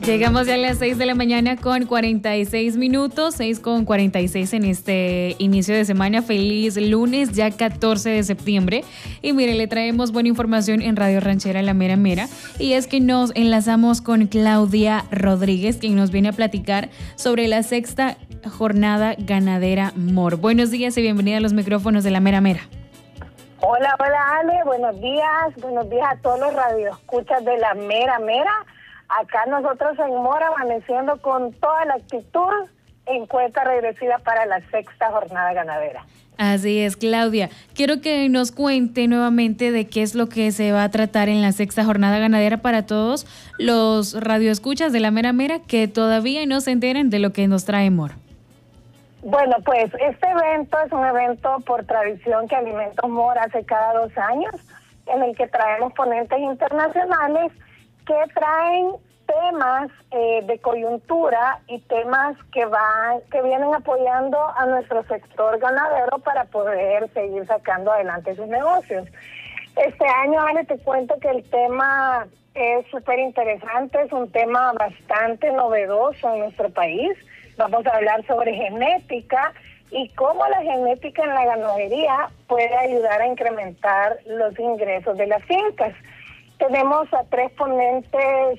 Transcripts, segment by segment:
Llegamos ya a las 6 de la mañana con 46 minutos, 6 con 46 en este inicio de semana. Feliz lunes, ya 14 de septiembre. Y mire, le traemos buena información en Radio Ranchera La Mera Mera. Y es que nos enlazamos con Claudia Rodríguez, quien nos viene a platicar sobre la sexta jornada ganadera MOR. Buenos días y bienvenida a los micrófonos de La Mera Mera. Hola Ale, buenos días a todos los radioescuchas de La Mera Mera. Acá nosotros en Mora amaneciendo con toda la actitud en cuenta regresiva para la sexta jornada ganadera. Así es, Claudia. Quiero que nos cuente nuevamente de qué es lo que se va a tratar en la sexta jornada ganadera para todos los radioescuchas de La Mera Mera que todavía no se enteren de lo que nos trae MOR. Bueno, pues este evento es un evento por tradición que Alimentos MOR hace cada 2 años, en el que traemos ponentes internacionales que traen temas de coyuntura y temas que vienen apoyando a nuestro sector ganadero para poder seguir sacando adelante sus negocios. Este año, Ale, te cuento que el tema es súper interesante, es un tema bastante novedoso en nuestro país. Vamos a hablar sobre genética y cómo la genética en la ganadería puede ayudar a incrementar los ingresos de las fincas. Tenemos a 3 ponentes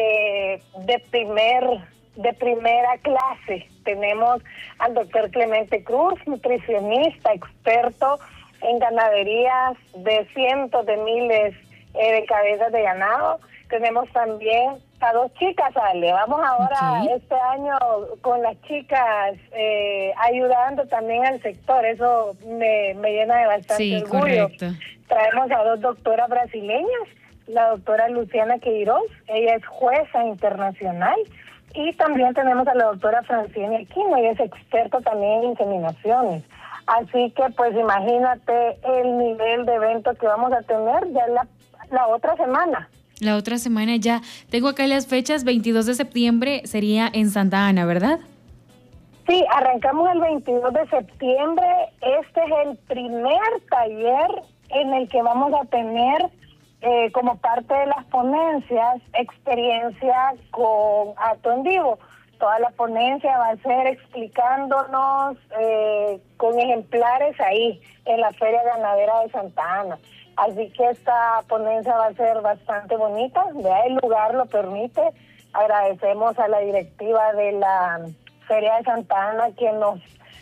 de primera clase. Tenemos al doctor Clemente Cruz, nutricionista, experto en ganaderías de cientos de miles de cabezas de ganado. Tenemos también a 2 chicas, Ale. Vamos ahora este año con las chicas ayudando también al sector. Eso me llena de bastante orgullo. Correcto. Traemos a 2 doctoras brasileñas. La doctora Luciana Queiroz, ella es jueza internacional, y también tenemos a la doctora Francine Aquino, ella es experta también en inseminaciones. Así que pues imagínate el nivel de evento que vamos a tener ya la otra semana. La otra semana ya. Tengo acá las fechas, 22 de septiembre sería en Santa Ana, ¿verdad? Sí, arrancamos el 22 de septiembre. Este es el primer taller en el que vamos a tener como parte de las ponencias, experiencia con acto en vivo. Toda la ponencia va a ser explicándonos con ejemplares ahí, en la Feria Ganadera de Santa Ana. Así que esta ponencia va a ser bastante bonita, ya el lugar lo permite. Agradecemos a la directiva de la Feria de Santa Ana que nos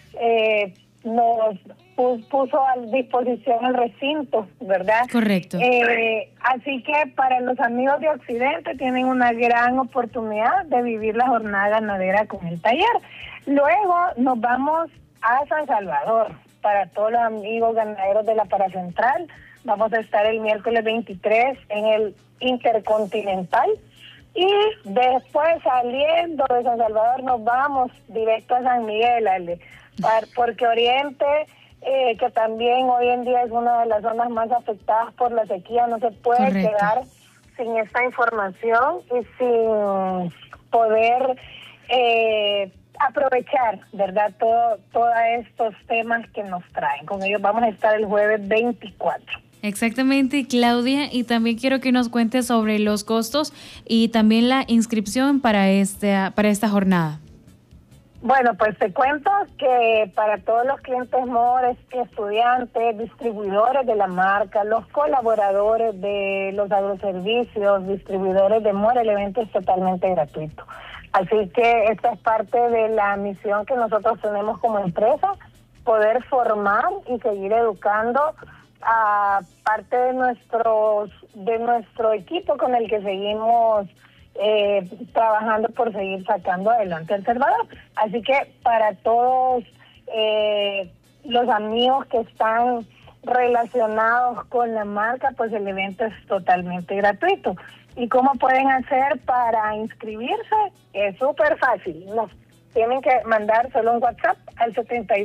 puso a disposición el recinto, ¿verdad? Correcto. Así que para los amigos de Occidente tienen una gran oportunidad de vivir la jornada ganadera con el taller. Luego nos vamos a San Salvador. Para todos los amigos ganaderos de la Paracentral, vamos a estar el miércoles 23 en el Intercontinental. Y después, saliendo de San Salvador, nos vamos directo a San Miguel, Ale, porque Oriente, que también hoy en día es una de las zonas más afectadas por la sequía, no se puede quedar sin esta información y sin poder aprovechar, ¿verdad?, todos estos temas que nos traen. Con ellos vamos a estar el jueves 24. Exactamente, Claudia, y también quiero que nos cuentes sobre los costos y también la inscripción para esta jornada. Bueno, pues te cuento que para todos los clientes MOR, estudiantes, distribuidores de la marca, los colaboradores de los agroservicios, distribuidores de MOR, el evento es totalmente gratuito. Así que esta es parte de la misión que nosotros tenemos como empresa, poder formar y seguir educando a parte de nuestro equipo con el que seguimos trabajando por seguir sacando adelante El Salvador. Así que para todos los amigos que están relacionados con la marca, pues el evento es totalmente gratuito. ¿Y cómo pueden hacer para inscribirse? Es súper fácil. Nos tienen que mandar solo un WhatsApp al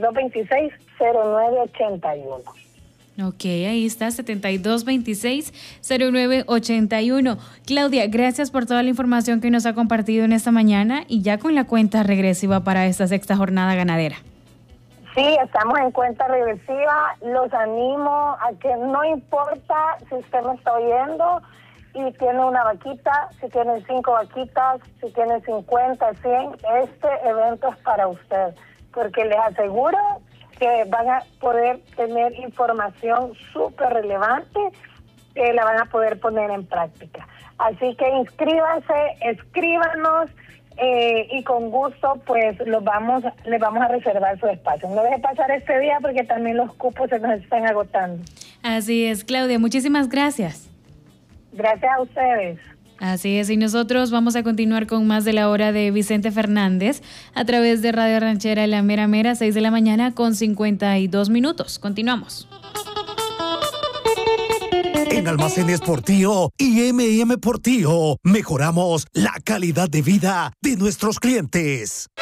7226-0981. Ok, ahí está, 7226-0981. Claudia, gracias por toda la información que nos ha compartido en esta mañana y ya con la cuenta regresiva para esta sexta jornada ganadera. Sí, estamos en cuenta regresiva. Los animo a que no importa si usted me está oyendo, y tiene una vaquita, si tiene 5 vaquitas, si tiene 50, 100, este evento es para usted, porque les aseguro que van a poder tener información súper relevante que la van a poder poner en práctica. Así que inscríbanse, escríbanos y con gusto pues les vamos a reservar su espacio. No deje pasar este día porque también los cupos se nos están agotando. Así es, Claudia, muchísimas gracias. Gracias a ustedes. Así es, y nosotros vamos a continuar con más de la hora de Vicente Fernández a través de Radio Ranchera La Mera Mera, 6 de la mañana con 52 minutos. Continuamos. En Almacenes Portillo y M&M Portillo mejoramos la calidad de vida de nuestros clientes.